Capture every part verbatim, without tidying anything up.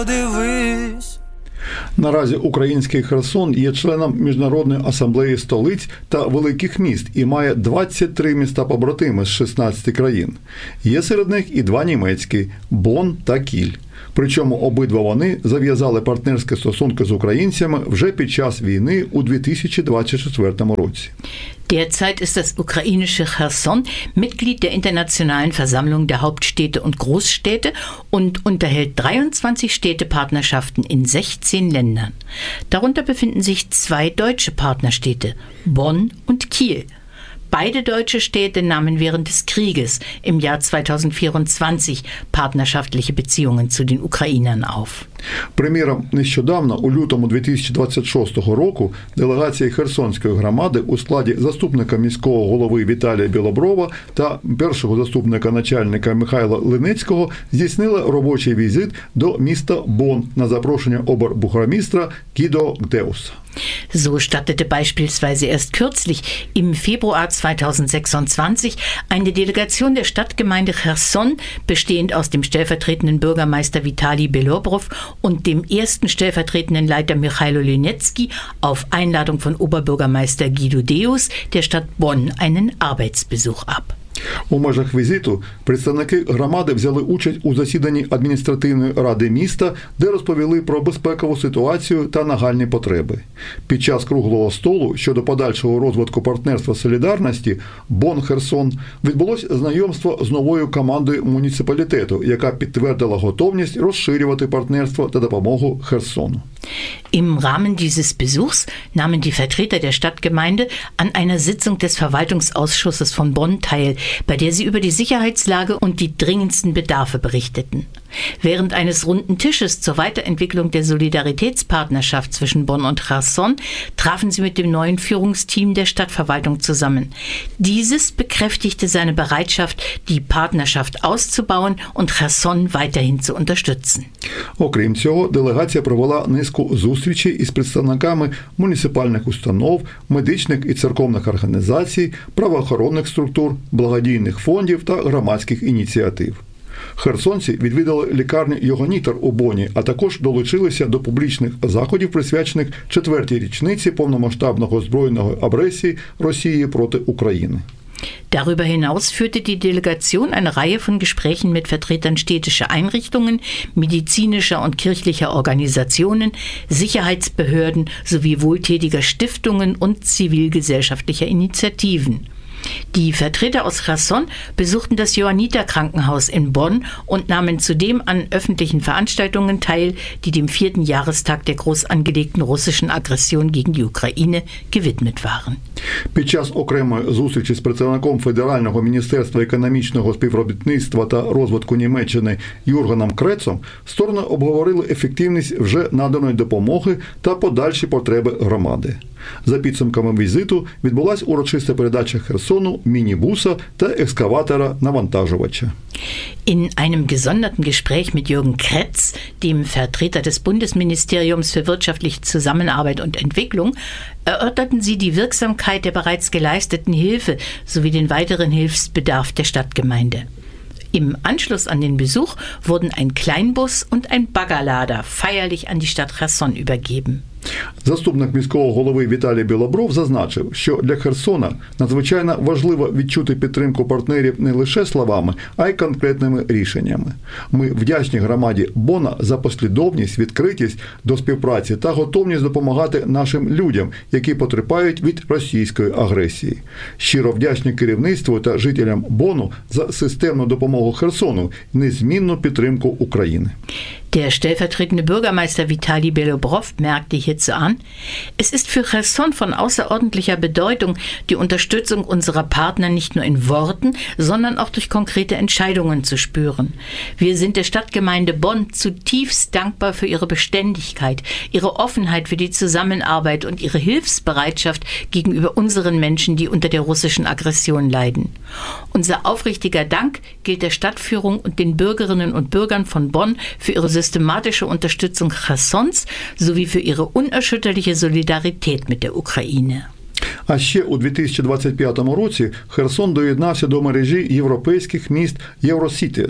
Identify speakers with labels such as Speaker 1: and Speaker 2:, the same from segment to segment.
Speaker 1: Дивись.
Speaker 2: Наразі український Херсон є членом Міжнародної асамблеї столиць та великих міст і має двадцять три міста-побратими з шістнадцяти країн. Є серед них і два німецькі – Бонн та Кіль. Причому обидва вони зав'язали партнерські стосунки з українцями вже під час війни у дві тисячі двадцять четвертому році.
Speaker 3: Derzeit ist das ukrainische Cherson Mitglied der Internationalen Versammlung der Hauptstädte und Großstädte und unterhält dreiundzwanzig Städtepartnerschaften in sechzehn Ländern. Darunter befinden sich zwei deutsche Partnerstädte, Bonn und Kiel. Beide deutsche Städte nahmen während des Krieges im Jahr zweitausendvierundzwanzig partnerschaftliche Beziehungen zu den Ukrainern auf.
Speaker 2: Приміром, нещодавно, у лютому дві тисячі двадцять шостого року, делегація Херсонської громади у складі заступника міського голови Віталія Білоброва та першого заступника начальника Михайла Линецького здійснила робочий візит до міста Бонн на запрошення обербургомістра Гідо Гдеуса.
Speaker 3: So stattete beispielsweise erst kürzlich im Februar zweitausendsechsundzwanzig eine Delegation der Stadtgemeinde Cherson, bestehend aus dem stellvertretenden Bürgermeister Vitali Belobrov und dem ersten stellvertretenden Leiter Michailo Lynecki, auf Einladung von Oberbürgermeister Guido Deus der Stadt Bonn einen Arbeitsbesuch ab.
Speaker 2: У межах візиту представники громади взяли участь у засіданні адміністративної ради міста, де розповіли про безпекову ситуацію та нагальні потреби. Під час круглого столу щодо подальшого розвитку партнерства солідарності Бонн-Херсон відбулось знайомство з новою командою муніципалітету, яка підтвердила готовність розширювати партнерство та допомогу Херсону.
Speaker 3: Im Rahmen dieses Besuchs nahmen die Vertreter der Stadtgemeinde an einer Sitzung des Verwaltungsausschusses von Bonn teil, bei der sie über die Sicherheitslage und die dringendsten Bedarfe berichteten. Während eines runden Tisches zur Weiterentwicklung der Solidaritätspartnerschaft zwischen Bonn und Cherson trafen sie mit dem neuen Führungsteam der Stadtverwaltung zusammen. Dieses bekräftigte seine Bereitschaft, die Partnerschaft auszubauen und Cherson weiterhin zu unterstützen.
Speaker 2: Окрім цього, делегація провела низку зустрічей із представниками муніципальних установ, медичних і церковних організацій, правоохоронних структур, благодійних фондів та громадських ініціатив. Херсонці відвідали лікарню Йогонітер у Бонні, а також долучилися до публічних заходів, присвячених четвертій річниці повномасштабного збройної агресії Росії проти України.
Speaker 3: Darüber hinaus führte die Delegation eine Reihe von Gesprächen mit Vertretern städtischer Einrichtungen, medizinischer und kirchlicher Organisationen, Sicherheitsbehörden sowie wohltätiger Stiftungen und zivilgesellschaftlicher Initiativen. Die Vertreter aus Cherson besuchten das Johanniter-Krankenhaus in Bonn und nahmen zudem an öffentlichen Veranstaltungen teil, die dem vierten Jahrestag der groß angelegten russischen Aggression gegen die Ukraine gewidmet waren.
Speaker 2: Під час окремої зустрічі з представником Федерального міністерства економічного співробітництва та розвитку Німеччини Юргеном Крецом сторони обговорили ефективність вже наданої допомоги та подальші потреби громади. За підсумками візиту відбулась урочиста передача Херсону мінібуса та екскаватора-навантажувача.
Speaker 3: In einem gesonderten Gespräch mit Jürgen Kretz, dem Vertreter des Bundesministeriums für wirtschaftliche Zusammenarbeit und Entwicklung, erörterten sie die Wirksamkeit der bereits geleisteten Hilfe sowie den weiteren Hilfsbedarf der Stadtgemeinde. Im Anschluss an den Besuch wurden ein Kleinbus und ein Baggerlader feierlich an die Stadt Cherson übergeben.
Speaker 2: Заступник міського голови Віталій Білобров зазначив, що для Херсона надзвичайно важливо відчути підтримку партнерів не лише словами, а й конкретними рішеннями. Ми вдячні громаді Бонна за послідовність, відкритість до співпраці та готовність допомагати нашим людям, які потерпають від російської агресії. Щиро вдячні керівництву та жителям Бонну за системну допомогу Херсону і незмінну підтримку України.
Speaker 3: Der stellvertretende Bürgermeister Vitali Belobrov merkte hierzu an, es ist für Cherson von außerordentlicher Bedeutung, die Unterstützung unserer Partner nicht nur in Worten, sondern auch durch konkrete Entscheidungen zu spüren. Wir sind der Stadtgemeinde Bonn zutiefst dankbar für ihre Beständigkeit, ihre Offenheit für die Zusammenarbeit und ihre Hilfsbereitschaft gegenüber unseren Menschen, die unter der russischen Aggression leiden. Unser aufrichtiger Dank gilt der Stadtführung und den Bürgerinnen und Bürgern von Bonn für ihre systematische Unterstützung Chersons sowie für ihre unerschütterliche Solidarität mit der Ukraine.
Speaker 2: А ще у дві тисячі двадцять п'ятому році Херсон доєднався до мережі європейських міст Eurocities.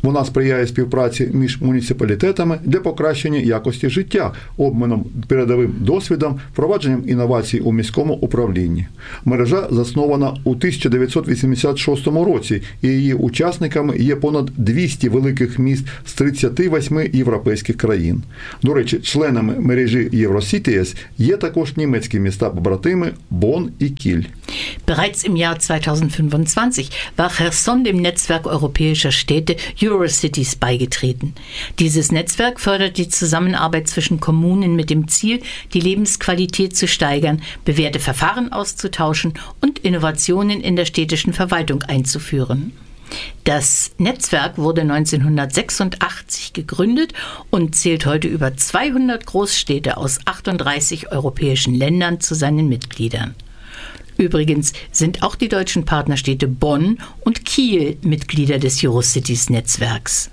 Speaker 2: Вона сприяє співпраці між муніципалітетами для покращення якості життя, обміном передовим досвідом, впровадженням інновацій у міському управлінні. Мережа заснована у тисяча дев'ятсот вісімдесят шостому році, і її учасниками є понад двісті великих міст з тридцяти восьми європейських країн. До речі, членами мережі Eurocities є також німецькі міста-побратими Бонн і Кіль.
Speaker 3: Bereits im Jahr zweitausendfünfundzwanzig war Cherson dem Netzwerk europäischer Städte Eurocities beigetreten. Dieses Netzwerk fördert die Zusammenarbeit zwischen Kommunen mit dem Ziel, die Lebensqualität zu steigern, bewährte Verfahren auszutauschen und Innovationen in der städtischen Verwaltung einzuführen. Das Netzwerk wurde neunzehnhundertsechsundachtzig gegründet und zählt heute über zweihundert Großstädte aus achtunddreißig europäischen Ländern zu seinen Mitgliedern. Übrigens sind auch die deutschen Partnerstädte Bonn und Kiel Mitglieder des Eurocities-Netzwerks.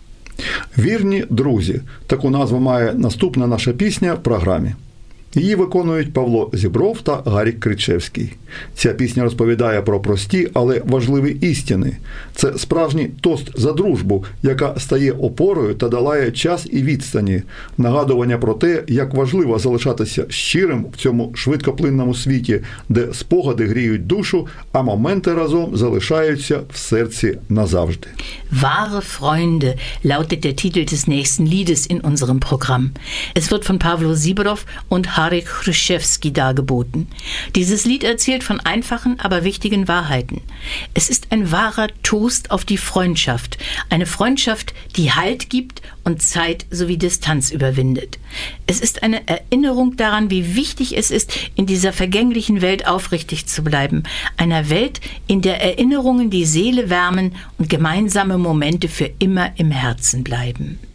Speaker 2: Вірні друзі. Таку назву має наступна наша пісня в програмі. Її виконують Павло Зібров та Гарік Кричевський. Ця пісня розповідає про прості, але важливі істини. Це справжній тост за дружбу, яка стає опорою та долає час і відстані. Нагадування про те, як важливо залишатися щирим в цьому швидкоплинному світі, де спогади гріють душу, а моменти разом залишаються в серці назавжди.
Speaker 3: Wahre Freunde lautet der Titel des nächsten Liedes in unserem Programm. Es wird von Pawlo Siborow und Harry Krzyzewski dargeboten. Dieses Lied erzählt von einfachen, aber wichtigen Wahrheiten. Es ist ein wahrer Toast auf die Freundschaft. Eine Freundschaft, die Halt gibt und Zeit sowie Distanz überwindet. Es ist eine Erinnerung daran, wie wichtig es ist, in dieser vergänglichen Welt aufrichtig zu bleiben. Einer Welt, in der Erinnerungen die Seele wärmen und gemeinsame Momente für immer im Herzen bleiben.